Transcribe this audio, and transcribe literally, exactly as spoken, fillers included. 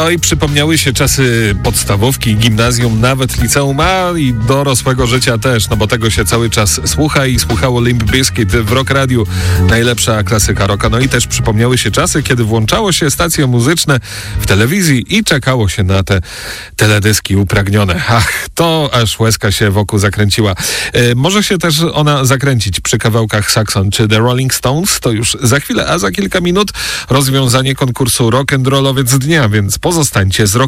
No i przypomniały się czasy podstawówki, gimnazjum, nawet liceum, a i dorosłego życia też, no bo tego się cały czas słucha i słuchało Limp Bizkit w Rock Radiu, najlepsza klasyka rocka. No i też przypomniały się czasy, kiedy włączało się stacje muzyczne w telewizji i czekało się na te teledyski upragnione. Ach, to aż łezka się wokół zakręciła. E, może się też ona zakręcić przy kawałkach Saxon czy The Rolling Stones, to już za chwilę, a za kilka minut rozwiązanie konkursu Rock and Rollowiec Dnia, więc pozostańcie z Rock